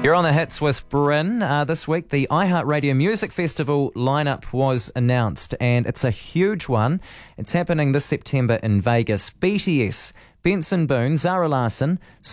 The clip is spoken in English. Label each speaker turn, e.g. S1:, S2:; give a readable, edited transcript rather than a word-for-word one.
S1: You're on the hits with Bryn. This week, the iHeartRadio Music Festival lineup was announced, and it's a huge one. It's happening this September in Vegas. BTS, Benson Boone, Zara Larsson,